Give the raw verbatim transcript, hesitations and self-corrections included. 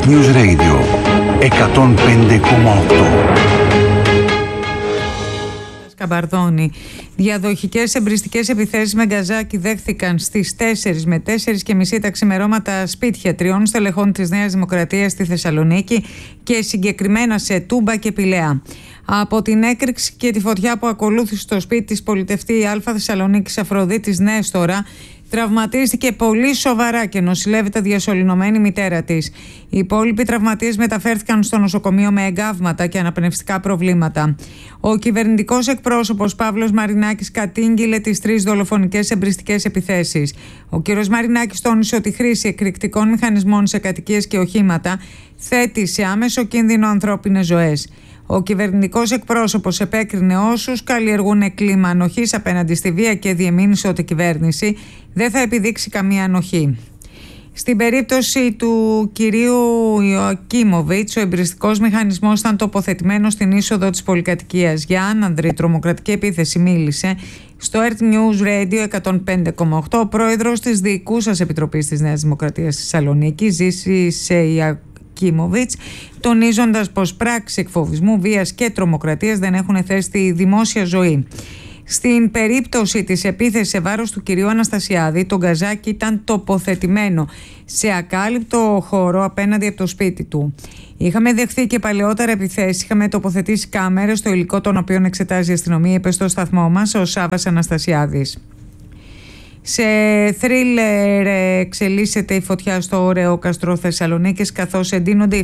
News Radio εκατόν πέντε κόμμα οκτώ. Καμπαρδόνη. Διαδοχικές εμπριστικές επιθέσεις με γκαζάκι δέχθηκαν στις τέσσερις με τέσσερις και μισή τα ξημερώματα σπίτια τριών στελεχών της Νέας Δημοκρατίας στη Θεσσαλονίκη και συγκεκριμένα σε Τούμπα και Πηλαία. Από την έκρηξη και τη φωτιά που ακολούθησε στο σπίτι της πολιτευτή Α Θεσσαλονίκης Αφροδίτης Νέστορα, τραυματίστηκε πολύ σοβαρά και νοσηλεύεται διασωληνωμένη η μητέρα της. Οι υπόλοιποι τραυματίες μεταφέρθηκαν στο νοσοκομείο με εγκάβματα και αναπνευστικά προβλήματα. Ο κυβερνητικός εκπρόσωπος Παύλος Μαρινάκης κατήγγειλε τις τρεις δολοφονικές εμπριστικές επιθέσεις. Ο κ. Μαρινάκης τόνισε ότι η χρήση εκρηκτικών μηχανισμών σε κατοικίες και οχήματα θέτει σε άμεσο κίνδυνο ανθρώπινες ζωές. Ο κυβερνητικός εκπρόσωπος επέκρινε όσους καλλιεργούν κλίμα ανοχής απέναντι στη βία και διεμήνυσε ότι η κυβέρνηση δεν θα επιδείξει καμία ανοχή. Στην περίπτωση του κυρίου Ιωακίμοβιτς, ο εμπριστικός μηχανισμός ήταν τοποθετημένος στην είσοδο της πολυκατοικίας. Για άνανδρη τρομοκρατική επίθεση μίλησε στο Earth News Radio εκατόν πέντε κόμμα οκτώ ο πρόεδρος της Διοικούσας Επιτροπής της Νέας Δημοκρατίας της Θεσσαλονίκης, Ζήσης Ιωακίμοβιτς, τονίζοντας πως πράξεις εκφοβισμού, βίας και τρομοκρατίας δεν έχουν θέση στη δημόσια ζωή. Στην περίπτωση της επίθεσης σε βάρος του κυρίου Αναστασιάδη, το γκαζάκι ήταν τοποθετημένο σε ακάλυπτο χώρο απέναντι από το σπίτι του. Είχαμε δεχθεί και παλαιότερα επιθέσεις, είχαμε τοποθετήσει κάμερες στο υλικό των οποίων εξετάζει η αστυνομία, είπε στο σταθμό μας ο Σάββας Αναστασιάδης. Σε θρίλερ εξελίσσεται η φωτιά στο Ωραίο Καστρό Θεσσαλονίκης, καθώς εντείνονται οι